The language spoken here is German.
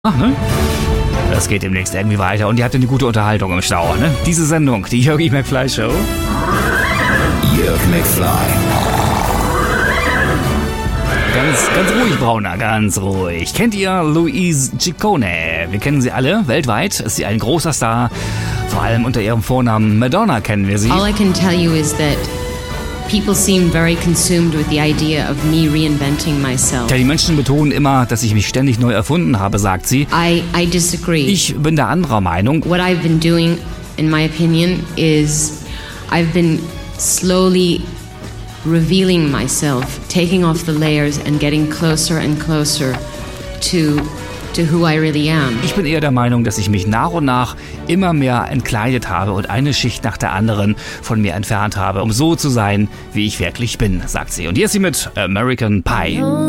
Ach, ne? Das geht demnächst irgendwie weiter und ihr habt eine gute Unterhaltung im Stau, ne? Diese Sendung, die Jürgi McFly Show. Jürg McFly. Ganz ruhig, Brauner, ganz ruhig. Kennt ihr Louise Ciccone? Wir kennen sie alle, weltweit ist sie ein großer Star. Vor allem unter ihrem Vornamen Madonna kennen wir sie. All I can tell you is that people seem very consumed with the idea of me reinventing myself. Ja, die Menschen betonen immer, dass ich mich ständig neu erfunden habe, sagt sie. I disagree. Ich bin der anderer Meinung. What I've been doing, in my opinion, is I've been slowly revealing myself, taking off the layers and getting closer and closer to who I really am. Ich bin eher der Meinung, dass ich mich nach und nach immer mehr entkleidet habe und eine Schicht nach der anderen von mir entfernt habe, um so zu sein, wie ich wirklich bin, sagt sie. Und hier ist sie mit American Pie.